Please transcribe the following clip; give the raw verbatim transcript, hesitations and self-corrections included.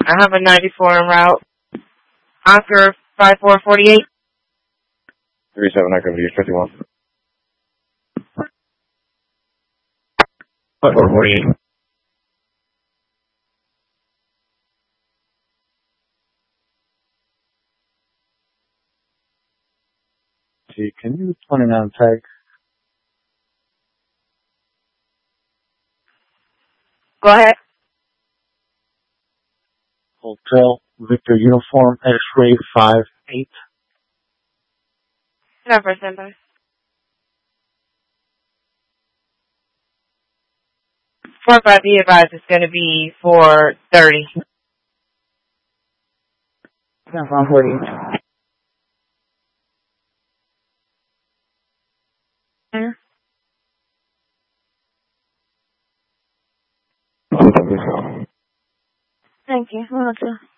I have a ninety-four en route. Oscar five four forty-eight. three seven activity fifty-one. five four forty-eight. See, can you twenty nine tag? Go ahead. Hotel Victor Uniform X-ray five eight. No first standby. Four five be advised is going to be four thirty. One forty. Thank you.